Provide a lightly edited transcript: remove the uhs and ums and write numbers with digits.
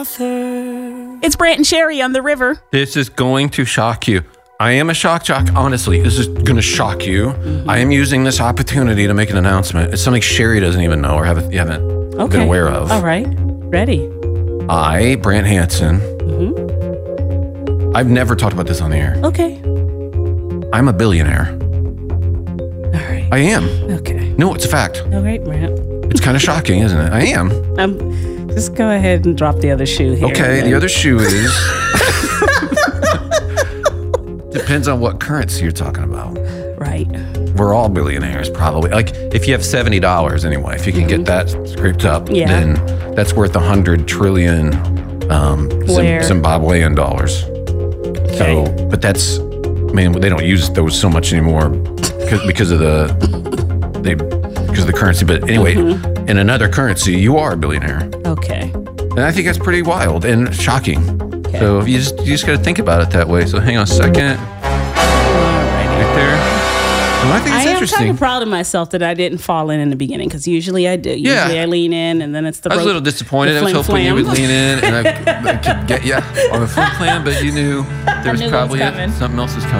author. It's Brant and Sherry on the river. This is going to shock you. I am a shock jock. Honestly, this is going to shock you. Mm-hmm. I am using this opportunity to make an announcement. It's something Sherry doesn't even know or haven't been aware of. All right. Ready. I, Brant Hansen, I've never talked about this on the air. Okay. I'm a billionaire. All right. I am. Okay. No, it's a fact. All right, Brant. It's kind of shocking, isn't it? I am. Just go ahead and drop the other shoe here. Okay, the other shoe is... Depends on what currency you're talking about. Right. We're all billionaires, probably. Like, if you have $70 anyway, if you can get that scraped up, then that's worth 100 trillion Zimbabwean dollars. Okay. So, but that's, man, they don't use those so much anymore because of the currency. But anyway, in another currency, you are a billionaire. Okay. And I think that's pretty wild and shocking. Okay. So you just got to think about it that way. So hang on a second. Right there. And I think it's interesting. I'm kind of proud of myself that I didn't fall in the beginning, because usually I do. Usually I lean in, and then it's the. I was a little disappointed. I was hoping you would lean in and I could get you on the flim flam, but you knew there was probably something else was coming.